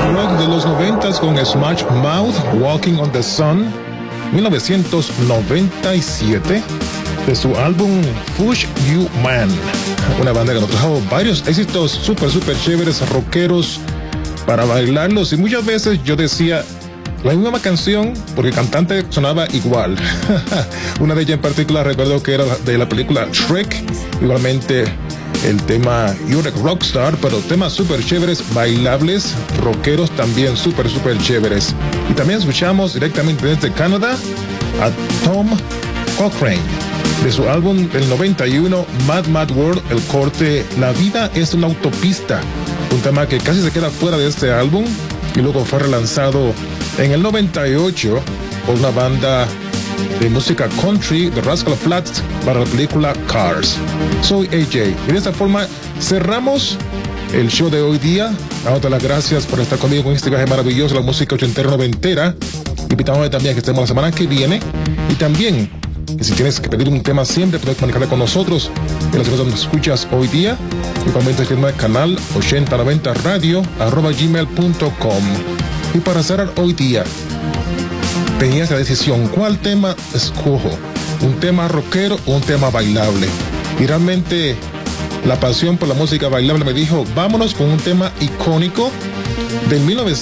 rock de los 90s con Smash Mouth, Walking on the Sun, 1997, de su álbum Push You Man, una banda que nos trajo varios éxitos súper chéveres, rockeros, para bailarlos, y muchas veces yo decía la misma canción porque el cantante sonaba igual. Una de ellas en particular recuerdo que era de la película Shrek, igualmente el tema You're a Rockstar, pero temas súper chéveres, bailables, rockeros también súper chéveres. Y también escuchamos directamente desde Canadá a Tom Cochrane, de su álbum del 91, Mad World, el corte La vida es una autopista, un tema que casi se queda fuera de este álbum y luego fue relanzado en el 98 por una banda de música country, The Rascal Flatts, para la película Cars. Soy AJ y de esta forma cerramos el show de hoy día. Dándote las gracias por estar conmigo con este viaje maravilloso, la música ochentera noventera. Invitamos también a que estemos la semana que viene, y también que si tienes que pedir un tema siempre puedes comunicarte con nosotros en las cosas que nos escuchas hoy día, igualmente escribirme al canal 8090radio@gmail.com. Y para cerrar hoy día, tenías la decisión, ¿cuál tema escojo? ¿Un tema rockero o un tema bailable? Y realmente la pasión por la música bailable me dijo, vámonos con un tema icónico del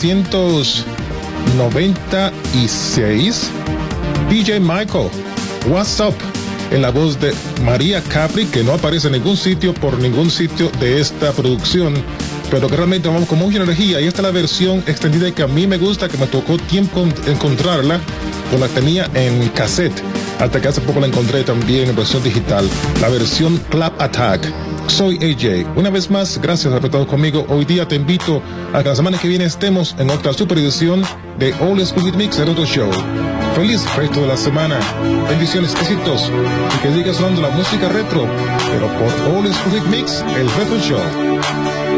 1996, DJ Michael, What's Up, en la voz de María Capri, que no aparece en ningún sitio por ningún sitio de esta producción, pero que realmente vamos con mucha energía. Y esta es la versión extendida que a mí me gusta, que me tocó tiempo encontrarla, o la tenía en cassette, hasta que hace poco la encontré también en versión digital, la versión Clap Attack. Soy AJ. Una vez más, gracias por haber estado conmigo. Hoy día te invito a que la semana que viene estemos en otra super edición de All School Hit Mix, el otro show. Feliz resto de la semana. Bendiciones, éxitos, y que siga sonando la música retro, pero por All School Hit Mix, el retro show.